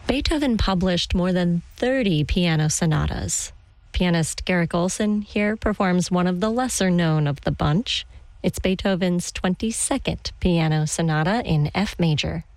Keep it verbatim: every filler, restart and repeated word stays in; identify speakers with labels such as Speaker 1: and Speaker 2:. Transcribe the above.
Speaker 1: Beethoven published more than thirty piano sonatas. Pianist Garrick Olson here performs one of the lesser known of the bunch. It's Beethoven's twenty-second piano sonata in F major.